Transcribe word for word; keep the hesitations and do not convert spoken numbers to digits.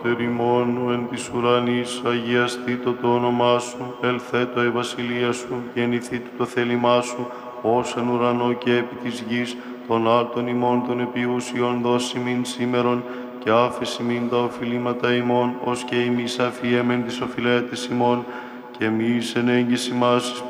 Τεριμόνου εν της ουρανής, αγιαστήτω το όνομά σου, ελθέτω η βασιλεία σου, γεννηθήτω το θέλημά σου, ως εν ουρανό και επί της γης, των άλτων ημών των επιούσιων δώσιμην σήμερον, και άφεση μην τα οφειλήματα ημών, ως και εμείς αφιέμεν τις οφειλέτες ημών, και μη εις εν έγκυση μας εις